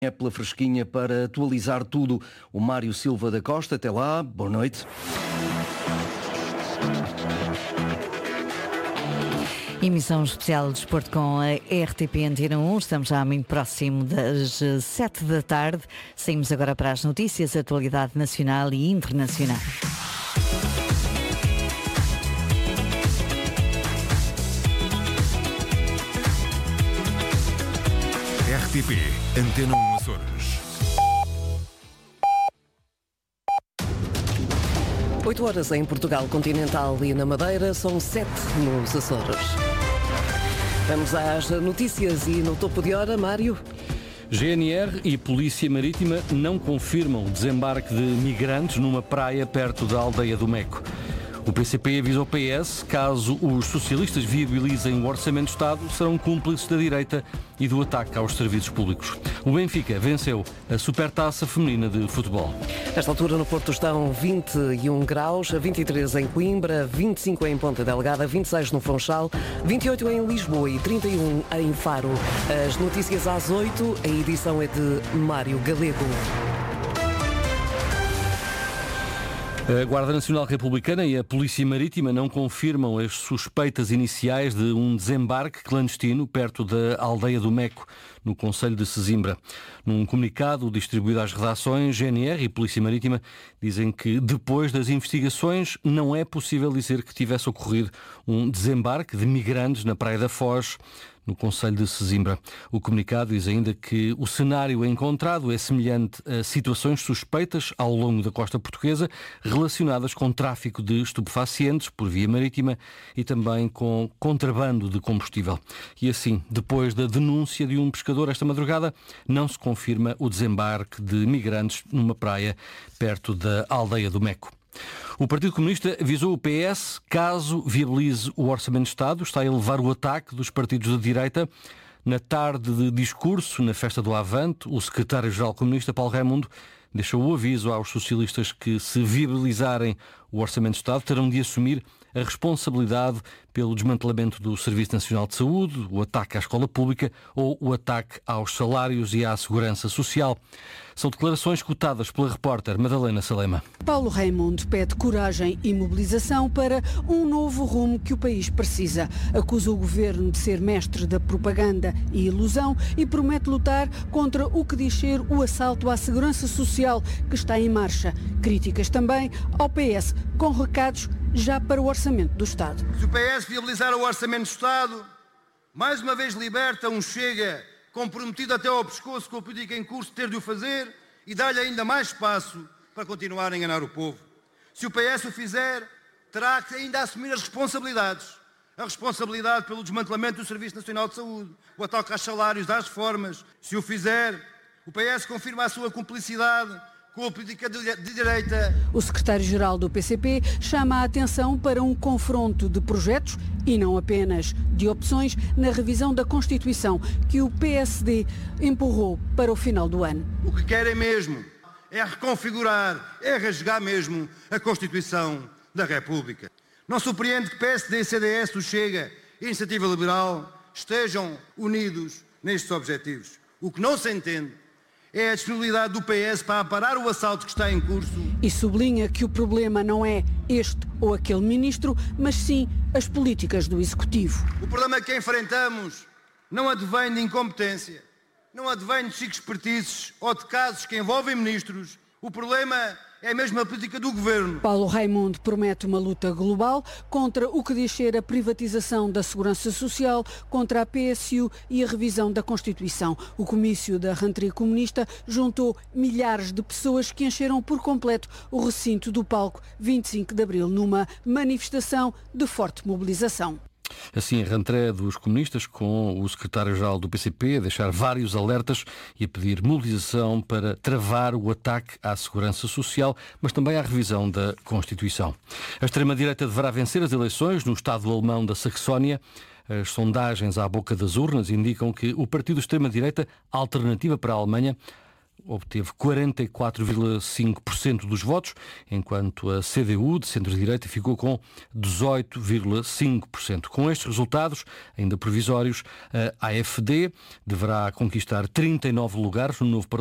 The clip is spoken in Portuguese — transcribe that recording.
É pela fresquinha para atualizar tudo. O Mário Silva da Costa, até lá, boa noite. Emissão especial de desporto com a RTP Antena 1. Estamos já muito próximo das 7 da tarde. Saímos agora para as notícias, atualidade nacional e internacional. RTP Antena 1 Açores. 8 horas em Portugal continental e na Madeira, são 7 nos Açores. Vamos às notícias e no topo de hora, Mário. GNR e Polícia Marítima não confirmam o desembarque de migrantes numa praia perto da aldeia do Meco. O PCP avisa ao PS, caso os socialistas viabilizem o Orçamento de Estado, serão cúmplices da direita e do ataque aos serviços públicos. O Benfica venceu a Supertaça Feminina de Futebol. Nesta altura no Porto estão 21 graus, 23 em Coimbra, 25 em Ponta Delgada, 26 no Funchal, 28 em Lisboa e 31 em Faro. As notícias às 8, a edição é de Mário Galego. A Guarda Nacional Republicana e a Polícia Marítima não confirmam as suspeitas iniciais de um desembarque clandestino perto da aldeia do Meco, no concelho de Sesimbra. Num comunicado distribuído às redações, GNR e Polícia Marítima dizem que depois das investigações não é possível dizer que tivesse ocorrido um desembarque de migrantes na Praia da Foz, no concelho de Sesimbra. O comunicado diz ainda que o cenário encontrado é semelhante a situações suspeitas ao longo da costa portuguesa relacionadas com tráfico de estupefacientes por via marítima e também com contrabando de combustível. E assim, depois da denúncia de um pescador esta madrugada, não se confirma o desembarque de migrantes numa praia perto da aldeia do Meco. O Partido Comunista avisou o PS, caso viabilize o Orçamento de Estado, está a elevar o ataque dos partidos da direita. Na tarde de discurso, na festa do Avante, o secretário-geral comunista, Paulo Raimundo, deixou o aviso aos socialistas que, se viabilizarem o Orçamento de Estado, terão de assumir a responsabilidade pelo desmantelamento do Serviço Nacional de Saúde, o ataque à escola pública ou o ataque aos salários e à segurança social. São declarações cotadas pela repórter Madalena Salema. Paulo Raimundo pede coragem e mobilização para um novo rumo que o país precisa. Acusa o governo de ser mestre da propaganda e ilusão e promete lutar contra o que diz ser o assalto à segurança social que está em marcha. Críticas também ao PS, com recados já para o Orçamento do Estado. Se o PS viabilizar o Orçamento do Estado, mais uma vez liberta um Chega comprometido até ao pescoço com a política em curso ter de o fazer e dar-lhe ainda mais espaço para continuar a enganar o povo. Se o PS o fizer, terá que ainda assumir as responsabilidades. A responsabilidade pelo desmantelamento do Serviço Nacional de Saúde, o ataque aos salários, às reformas. Se o fizer, o PS confirma a sua cumplicidade com a política de direita. O secretário-geral do PCP chama a atenção para um confronto de projetos e não apenas de opções na revisão da Constituição que o PSD empurrou para o final do ano. O que querem mesmo é reconfigurar, é rasgar mesmo a Constituição da República. Não surpreende que PSD, CDS, o Chega e a Iniciativa Liberal estejam unidos nestes objetivos. O que não se entende é a disponibilidade do PS para parar o assalto que está em curso. E sublinha que o problema não é este ou aquele ministro, mas sim as políticas do Executivo. O problema que enfrentamos não advém de incompetência, não advém de chiques expertices ou de casos que envolvem ministros. O problema é mesmo a política do Governo. Paulo Raimundo promete uma luta global contra o que diz ser a privatização da segurança social, contra a PSU e a revisão da Constituição. O comício da rentrée comunista juntou milhares de pessoas que encheram por completo o recinto do palco 25 de Abril, numa manifestação de forte mobilização. Assim, a rentrée dos comunistas, com o secretário-geral do PCP a deixar vários alertas e a pedir mobilização para travar o ataque à segurança social, mas também à revisão da Constituição. A extrema-direita deverá vencer as eleições no estado alemão da Saxónia. As sondagens à boca das urnas indicam que o partido de extrema-direita, Alternativa para a Alemanha, obteve 44,5% dos votos, enquanto a CDU, de centro-direita, ficou com 18,5%. Com estes resultados, ainda provisórios, a AfD deverá conquistar 39 lugares no novo Parlamento.